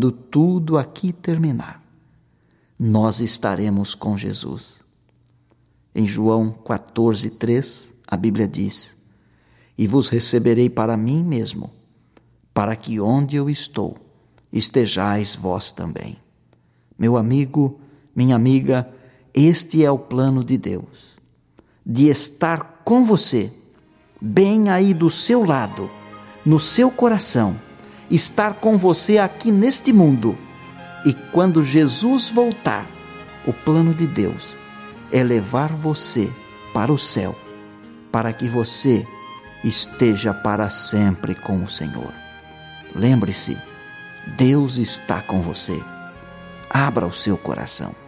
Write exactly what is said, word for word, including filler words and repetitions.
quando tudo aqui terminar, nós estaremos com Jesus. Em João quatorze, três, a Bíblia diz: e vos receberei para mim mesmo, para que onde eu estou, estejais vós também. Meu amigo, minha amiga, este é o plano de Deus, de estar com você, bem aí do seu lado, no seu coração, estar com você aqui neste mundo. E quando Jesus voltar, o plano de Deus é levar você para o céu, para que você esteja para sempre com o Senhor. Lembre-se, Deus está com você. Abra o seu coração.